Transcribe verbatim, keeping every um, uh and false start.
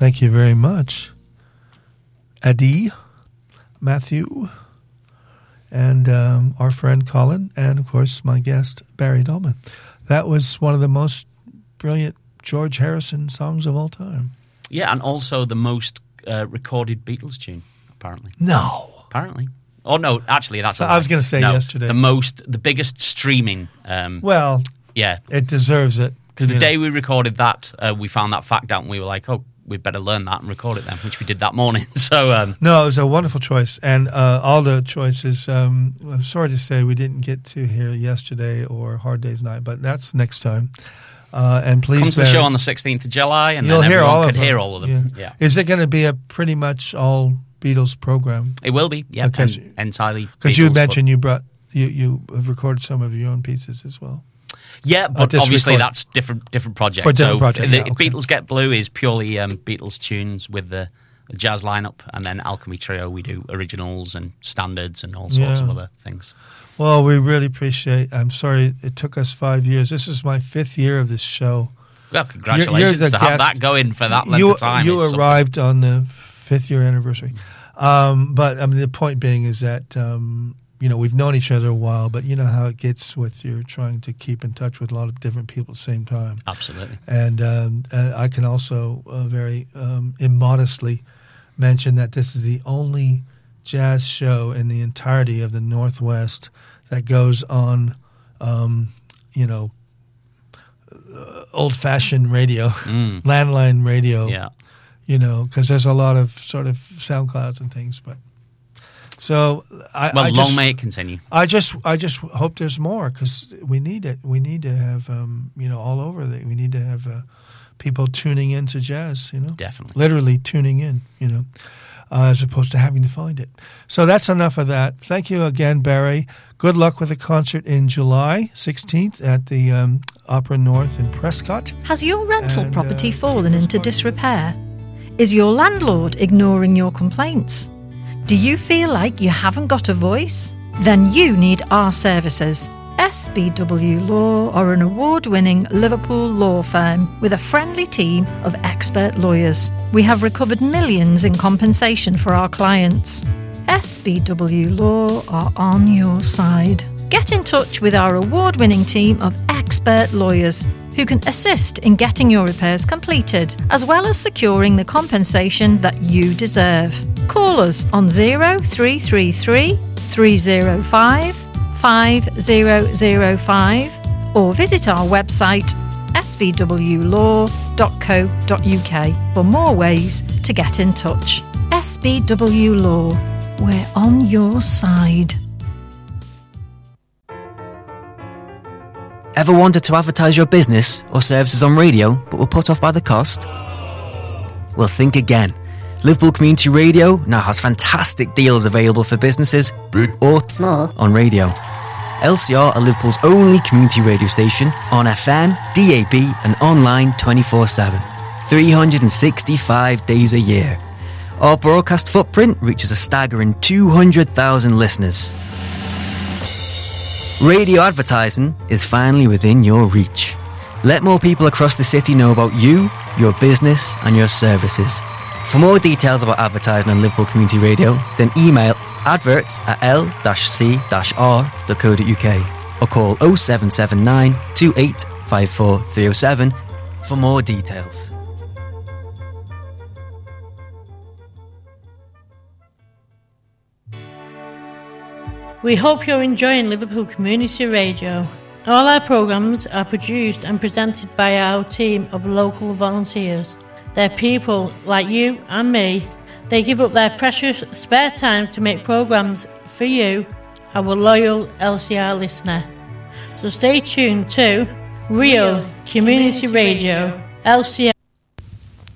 Thank you very much, Eddie, Matthew, and um, our friend Colin, and, of course, my guest, Barry Dolman. That was one of the most brilliant George Harrison songs of all time. Yeah, and also the most uh, recorded Beatles tune, apparently. No. Apparently. Oh, no, actually, that's... So I was going to say no, yesterday. The most, the biggest streaming... Um, well, yeah. It deserves it. Because the know. day we recorded that, uh, we found that fact out, and we were like, oh, we'd better learn that and record it then, which we did that morning. So um, No, it was a wonderful choice. And uh, all the choices, um, I'm sorry to say we didn't get to hear yesterday or Hard Day's Night, but that's next time. Uh, and please, come to the show on the sixteenth of July, and You'll then hear everyone all could of them. hear all of them. Yeah. Yeah. Is it going to be a pretty much all Beatles program? It will be, yeah, Okay. en- entirely Because you Beatles, mentioned you brought you, you have recorded some of your own pieces as well. Yeah, but this obviously record- that's different different project. For different so project, the yeah, okay. Beatles Get Blue is purely um, Beatles tunes with the, the jazz lineup, and then Alchemy Trio we do originals and standards and all sorts Yeah. of other things. Well, we really appreciate. I'm sorry it took us five years. This is my fifth year of this show. Well, congratulations You're- you're the to have guest. that going for that length you, of time. You is something. arrived on the fifth year anniversary. Um, but I mean, the point being is that um, you know we've known each other a while, but you know how it gets with you're trying to keep in touch with a lot of different people at the same time. Absolutely. And um, uh, I can also uh, very um, immodestly mention that this is the only jazz show in the entirety of the Northwest that goes on, um, you know, uh, old-fashioned radio, Mm. landline radio. Yeah. You know, because there's a lot of sort of SoundClouds and things, but so I. Well, I long just, may it continue. I just, I just hope there's more because we need it. We need to have, um, you know, all over. The, we need to have uh, people tuning into jazz. You know, Definitely. literally tuning in. You know, uh, as opposed to having to find it. So that's enough of that. Thank you again, Barry. Good luck with the concert in July sixteenth at the um, Opera North in Prescott. Has your rental And, property uh, fallen into disrepair? Is your landlord ignoring your complaints? Do you feel like you haven't got a voice? Then you need our services. S B W Law are an award-winning Liverpool law firm with a friendly team of expert lawyers. We have recovered millions in compensation for our clients. S B W Law are on your side. Get in touch with our award-winning team of expert lawyers who can assist in getting your repairs completed, as well as securing the compensation that you deserve. Call us on zero three three three, three zero five, five zero zero five or visit our website s b w law dot co dot u k for more ways to get in touch. S B W Law, we're on your side. Ever wanted to advertise your business or services on radio but were put off by the cost? Well, think again. Liverpool Community Radio now has fantastic deals available for businesses, big or small, on radio. L C R are Liverpool's only community radio station on F M, D A B and online twenty-four seven, three hundred sixty-five days a year. Our broadcast footprint reaches a staggering two hundred thousand listeners. Radio advertising is finally within your reach. Let more people across the city know about you, your business and your services. For more details about advertising on Liverpool Community Radio, then email adverts at l c r dot co dot u k or call oh seven seven nine, two eight five four, three oh seven for more details. We hope you're enjoying Liverpool Community Radio. All our programmes are produced and presented by our team of local volunteers. They're people like you and me. They give up their precious spare time to make programmes for you, our loyal L C R listener. So stay tuned to Real Community Radio, L C R.